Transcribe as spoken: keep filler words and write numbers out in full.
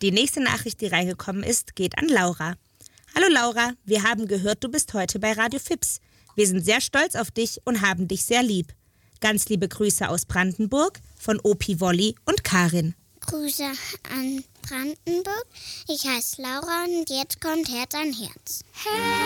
Die nächste Nachricht, die reingekommen ist, geht an Laura. Hallo Laura, wir haben gehört, du bist heute bei Radio Fips. Wir sind sehr stolz auf dich und haben dich sehr lieb. Ganz liebe Grüße aus Brandenburg von Opi Wolli und Karin. Grüße an Brandenburg. Ich heiße Laura und jetzt kommt Herz an Herz. Herz.